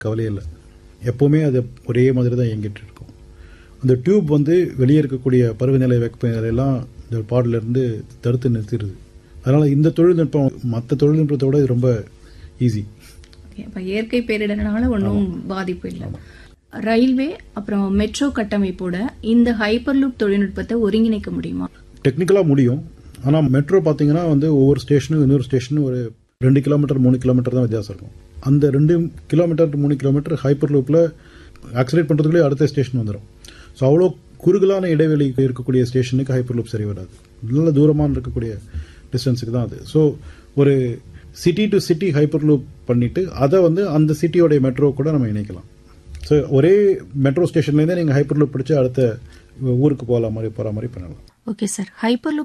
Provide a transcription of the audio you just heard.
கவலையே இல்லை. எப்போவுமே அது ஒரே மாதிரி தான் இயங்கிட்டு இருக்கும். அந்த டியூப் வந்து வெளியே இருக்கக்கூடிய பருவநிலை வெப்பநிலையெல்லாம் இந்த பாடிலிருந்து தடுத்து நிறுத்திடுது. அதனால் இந்த தொழில்நுட்பம் மற்ற தொழில்நுட்பத்தோட இது ரொம்ப ஈஸி. இப்போ இயற்கை பேரிடர்னால ஒன்றும் பாதிப்பு இல்லை. ரயில்வே அப்புறம் மெட்ரோ கட்டமைப்போட இந்த ஹைப்பர்லூப் தொழில்நுட்பத்தை ஒருங்கிணைக்க முடியுமா? டெக்னிக்கலாக முடியும். ஆனால் மெட்ரோ பார்த்தீங்கன்னா வந்து ஒவ்வொரு ஸ்டேஷனும் இன்னொரு ஸ்டேஷனும் ஒரு 2 கிலோமீட்டர் 3 கிலோமீட்டர் தான் வித்தியாசம் இருக்கும். அந்த 2 கிலோமீட்டர் 3 கிலோமீட்டர் ஹைப்பர் லூப்பில் ஆக்சிலேட் பண்ணுறதுக்குள்ளே அடுத்த ஸ்டேஷன் வந்துடும். ஸோ அவ்வளோ குறுகலான இடைவெளி இருக்கக்கூடிய ஸ்டேஷனுக்கு ஹைப்பர் லூப் சரி வராது. நல்ல தூரமான இருக்கக்கூடிய டிஸ்டன்ஸுக்கு தான் அது. ஸோ ஒரு city to city hyper loop பண்ணிவிட்டு அதை வந்து அந்த சிட்டியோடைய மெட்ரோ கூட நம்ம இணைக்கலாம். ஸோ ஒரே மெட்ரோ ஸ்டேஷன்லேருந்தே நீங்கள் ஹைப்பர் லூப் படித்து அடுத்த ஊருக்கு போகிற மாதிரி பண்ணலாம். Okay sir, hyper loop